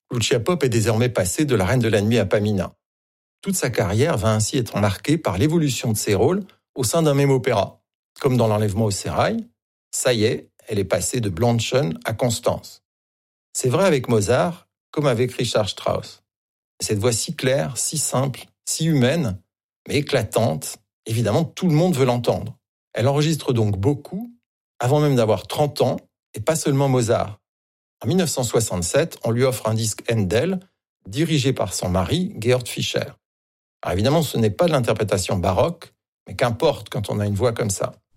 Lucia Pope est désormais passée de la reine de la nuit à Pamina. Toute sa carrière va ainsi être marquée par l'évolution de ses rôles au sein d'un même opéra. Comme dans l'enlèvement au sérail, ça y est, elle est passée de Blanchen à Constance. C'est vrai avec Mozart, comme avec Richard Strauss. Cette voix si claire, si simple, si humaine, mais éclatante, évidemment tout le monde veut l'entendre. Elle enregistre donc beaucoup, avant même d'avoir 30 ans, et pas seulement Mozart. En 1967, on lui offre un disque Handel, dirigé par son mari, Georg Fischer. Alors évidemment, ce n'est pas de l'interprétation baroque, mais qu'importe quand on a une voix comme ça.